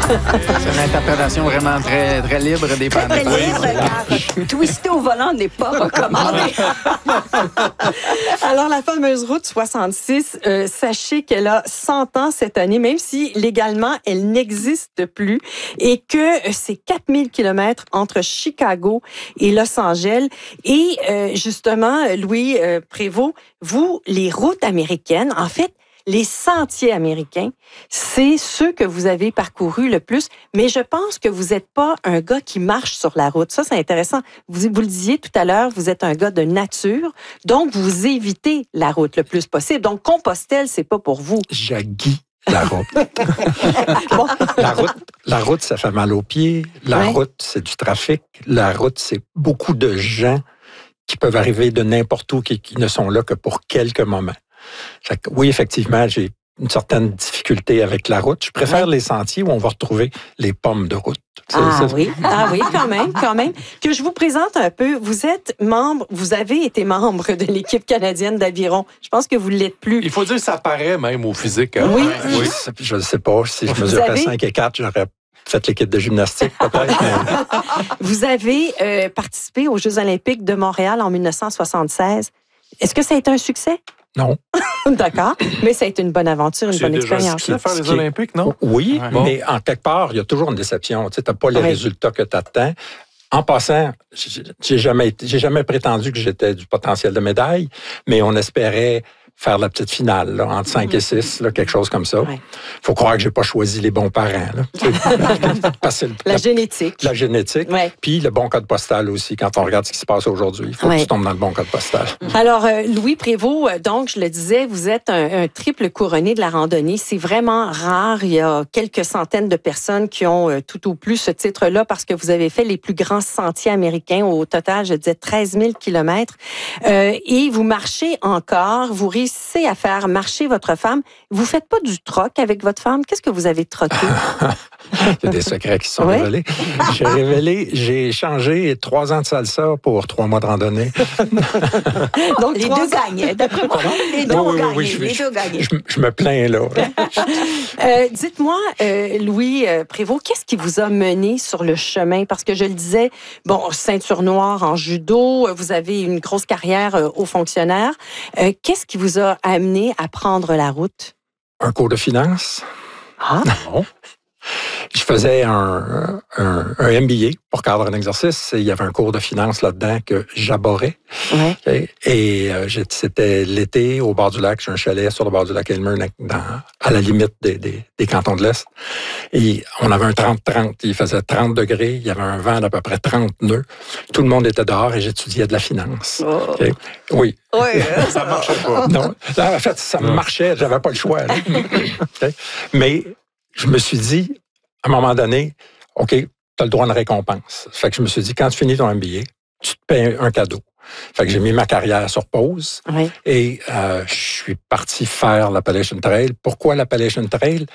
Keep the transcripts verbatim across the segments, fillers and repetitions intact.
C'est une interprétation vraiment très, très libre des Très, très panneaux. libre, car twister au volant n'est pas recommandé. Alors, la fameuse route soixante-six, euh, sachez qu'elle a cent ans cette année, même si légalement, elle n'existe plus et que c'est quatre mille kilomètres entre Chicago et Los Angeles. Et euh, justement, Louis euh, Prévost, vous, les routes américaines, en fait, les sentiers américains, c'est ceux que vous avez parcourus le plus, mais je pense que vous n'êtes pas un gars qui marche sur la route. Ça, c'est intéressant. Vous, vous le disiez tout à l'heure, vous êtes un gars de nature, donc vous évitez la route le plus possible. Donc, Compostelle, c'est pas pour vous. J'haguis la route. Bon. la route. La route, ça fait mal aux pieds. La Ouais. route, c'est du trafic. La route, c'est beaucoup de gens qui peuvent arriver de n'importe où, qui, qui ne sont là que pour quelques moments. Fait que, oui, effectivement, j'ai une certaine difficulté avec la route. Je préfère Ouais. les sentiers où on va retrouver les pommes de route. C'est- Ah c'est- oui, ah oui, quand même, quand même. Que je vous présente un peu. Vous êtes membre, vous avez été membre de l'équipe canadienne d'aviron. Je pense que vous ne l'êtes plus. Il faut dire que ça paraît même au physique. Hein? Oui. oui. Je ne sais pas. Si je mesurais avez- cinq et quatre, j'aurais fait l'équipe de gymnastique, peut-être. mais- Vous avez euh, participé aux Jeux olympiques de Montréal en dix-neuf cent soixante-seize. Est-ce que ça a été un succès? Non. D'accord, mais ça a été une bonne aventure, une C'est bonne déjà un expérience. succès faire Ce les qui est- Olympiques, non? Oui, Ouais. mais en quelque part, il y a toujours une déception. Tu sais, t'as pas les Oui. résultats que tu attends. En passant, j'ai j'ai jamais, été- j'ai jamais prétendu que j'étais du potentiel de médaille, mais on espérait faire la petite finale, là, entre cinq et six, là, quelque chose comme ça. Ouais. Faut croire que j'ai pas choisi les bons parents. Là. Tu sais, parce que c'est le- La la, génétique. la génétique, Ouais. puis le bon code postal aussi. Quand on regarde ce qui se passe aujourd'hui, il faut Ouais. que tu tombes dans le bon code postal. Alors, euh, Louis Prévost, euh, donc, je le disais, vous êtes un, un triple couronné de la randonnée. C'est vraiment rare. Il y a quelques centaines de personnes qui ont euh, tout au plus ce titre-là parce que vous avez fait les plus grands sentiers américains. Au total, je disais treize mille kilomètres. Euh, et vous marchez encore. Vous réussissez à faire marcher votre femme. Vous faites pas du troc avec votre femme. Qu'est-ce que vous avez troqué? Il y a des secrets qui sont Ouais. révélés. J'ai révélé, j'ai changé trois ans de salsa pour trois mois de randonnée. Donc, Les trois deux ans. gagnent. D'après moi, les deux Oui, ont oui, gagné. oui, je- les je- deux gagnent. Je, je me plains, là. Euh, dites-moi, euh, Louis euh, Prévost, qu'est-ce qui vous a mené sur le chemin? Parce que je le disais, bon, ceinture noire en judo, euh, vous avez une grosse carrière euh, haut fonctionnaire. Euh, qu'est-ce qui vous a amené à prendre la route? Un cours de finance. Ah, Je faisais un, un, un M B A pour cadre d'exercice et il y avait un cours de finance là-dedans que j'aborais. ouais. Et, et, euh, j'ai- c'était l'été au bord du lac. J'ai un chalet sur le bord du lac Elmer, dans, à la limite des, des, des cantons de l'Est. Et on avait un trente trente. Il faisait trente degrés. Il y avait un vent d'à peu près trente nœuds. Tout le monde était dehors et j'étudiais de la finance. Oh. OK? Oui. Oui. Ça marchait pas. Non, là, en fait, ça marchait. J'avais pas le choix. là. OK? Mais je me suis dit, à un moment donné, OK, tu as le droit à une récompense. Fait que je me suis dit, quand tu finis ton M B A, tu te payes un cadeau. Fait que j'ai mis ma carrière sur pause Ouais. et euh, je suis parti faire l'Appalachian Trail. Pourquoi l'Appalachian Trail?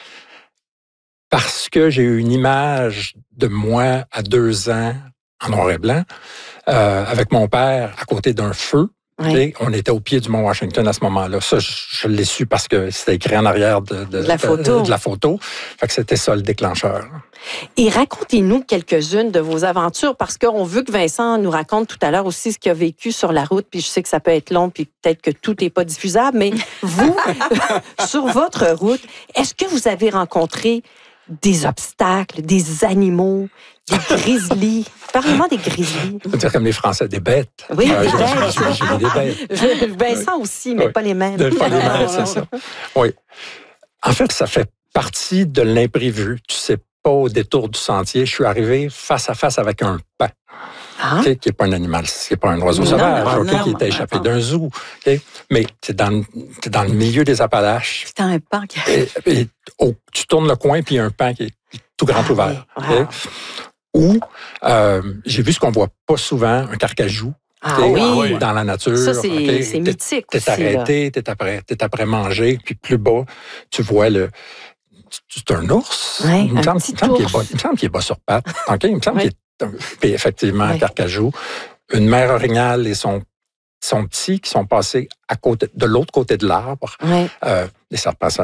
Parce que j'ai eu une image de moi à deux ans en noir et blanc, euh, avec mon père à côté d'un feu. Ouais. Et on était au pied du Mont Washington à ce moment-là. Ça, je, je l'ai su parce que c'était écrit en arrière de, de, De la photo. de, de la photo. Fait que c'était ça le déclencheur. Et racontez-nous quelques-unes de vos aventures, parce qu'on veut que Vincent nous raconte tout à l'heure aussi ce qu'il a vécu sur la route, puis je sais que ça peut être long, puis peut-être que tout n'est pas diffusable, mais vous, sur votre route, est-ce que vous avez rencontré des obstacles, des animaux, des grizzlies? Parlez-moi des grizzlies. On peut dire comme les Français, des bêtes. Oui, Euh, des j'ai- bêtes. j'ai- J'ai vu des bêtes. Je- Vincent aussi, mais Oui. pas les mêmes. De pas les mêmes, c'est ça. Oui. En fait, ça fait partie de l'imprévu. Tu sais pas au détour du sentier. Je suis arrivé face à face avec un paon, Ah, OK, qui n'est pas un animal, qui n'est pas un oiseau Non, sauvage, non, OK, non, qui était non, échappé non. d'un zoo. OK? Mais c'est dans, le- c'est dans le milieu des Appalaches. c'était un pan qui Et, et, oh, tu tournes le coin, puis il y a un paon qui est tout grand Ah, ouvert. oui. OK? Wow. Ou euh, j'ai vu ce qu'on voit pas souvent, un carcajou. Ah OK, oui, dans la nature. ça c'est OK? c'est T'es- mythique T'es aussi. là. arrêté, t'es après, t'es après manger, puis plus bas, tu vois le. C'est un ours. Ouais, il me un semble, petit il me semble qu'il est ours. bas, il me semble qu'il est bas sur pattes. OK, il me semble Ouais. qu'il est un- puis effectivement un Ouais. carcajou. Une mère orignale et son, son petit qui sont passés à côté, de l'autre côté de l'arbre. Ouais. Euh, des serpents sonnettes,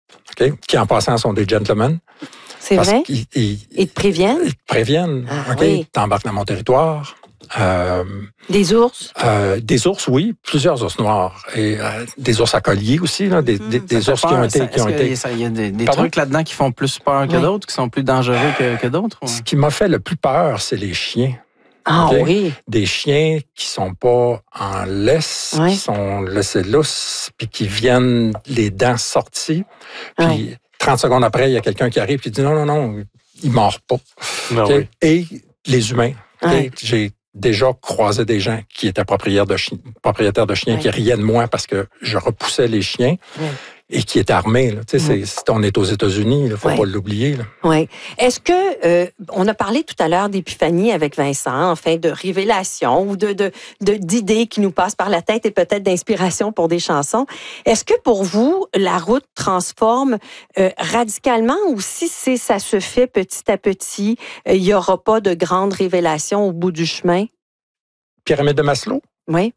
okay, qui en passant sont des gentlemen. C'est vrai? Ils, ils, Ils te préviennent? Ils te préviennent. Ah, OK, oui. t'embarques dans mon territoire. Euh, Des ours? euh, des ours, oui, plusieurs ours noirs. Et euh, des ours à collier aussi, là, des, des, des Ça ours fait qui ont peur. été... Ça- Qui ont est-ce été... que ça- Il y a des, des Pardon? trucs là-dedans qui font plus peur que Oui. d'autres, qui sont plus dangereux que, que d'autres? Ouais. Ce qui m'a fait le plus peur, c'est les chiens. Ah OK? oui. Des chiens qui sont pas en laisse, Oui. qui sont laissés lousses, puis qui viennent les dents sorties. Puis Oui. trente secondes après, il y a quelqu'un qui arrive et dit non, non, non, il ne mord pas. Ah OK? oui. Et les humains. OK? Oui. J'ai déjà croisé des gens qui étaient propriétaires de, chi- propriétaires de chiens Oui. qui riaient de moi parce que je repoussais les chiens Oui. et qui étaient armés. Là. Tu sais, c'est- c'est- on est aux États-Unis, il ne faut Oui. pas l'oublier. Là. Oui. Est-ce que, euh, on a parlé tout à l'heure d'épiphanie avec Vincent, enfin, de révélation ou de, de, de, d'idées qui nous passent par la tête et peut-être d'inspiration pour des chansons. Est-ce que pour vous, la route transforme euh, radicalement ou si c'est, ça se fait petit à petit, euh, il n'y aura pas de grande révélation au bout du chemin? Pyramide de Maslow, Oui.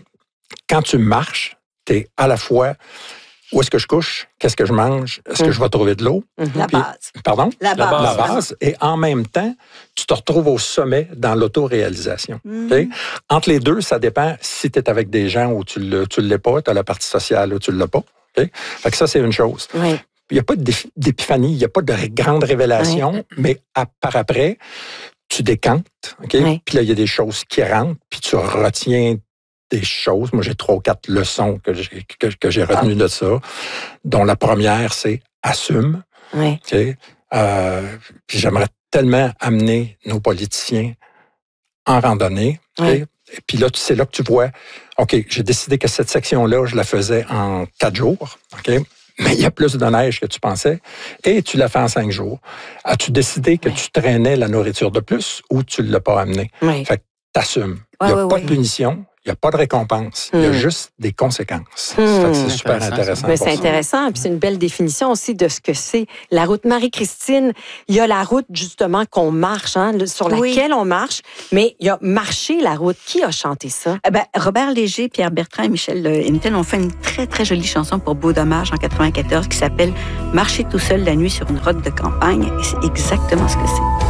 quand tu marches, tu es à la fois où est-ce que je couche, qu'est-ce que je mange, est-ce que Mm. je vais trouver de l'eau, La Puis- base. pardon? La base. La base, et en même temps, tu te retrouves au sommet dans l'autoréalisation. Mm. OK? Entre les deux, ça dépend si tu es avec des gens ou tu ne l'es pas, tu as la partie sociale ou tu ne l'as pas. OK? Fait que ça, c'est une chose. Oui. Il n'y a pas d'ép- d'épiphanie, il n'y a pas de ré- grande révélation, mais à- par après, tu décantes. OK? Oui. Puis là, il y a des choses qui rentrent, puis tu retiens des choses. Moi, j'ai trois ou quatre leçons que j'ai, que, que j'ai retenues de ça, dont la première, c'est assume. Oui. OK? Euh, puis j'aimerais tellement amener nos politiciens en randonnée. OK? Oui. Et puis là, tu- c'est là que tu vois, OK, j'ai décidé que cette section-là, je la faisais en quatre jours. OK? Mais il y a plus de neige que tu pensais. Et tu l'as fait en cinq jours. As-tu décidé que Oui. tu traînais la nourriture de plus ou tu ne l'as pas amenée? Oui. Fait que t'assumes. Il Ouais, n'y a ouais, pas ouais. de punition, il n'y a pas de récompense. Il y a Hmm. juste des conséquences. Hmm. Fait que c'est super Intéressant, intéressant. Mais pour c'est ça. intéressant, puis c'est une belle définition aussi de ce que c'est la route. Marie-Christine, il y a la route justement qu'on marche, hein, le- sur Oui. laquelle on marche, mais il y a marcher la route. Qui a chanté ça? Eh ben, Robert Léger, Pierre Bertrand et Michel Hinton ont fait une très, très jolie chanson pour Beau Dommage en quatre-vingt-quatorze qui s'appelle « Marcher tout seul la nuit sur une route de campagne ». Et c'est exactement ce que c'est.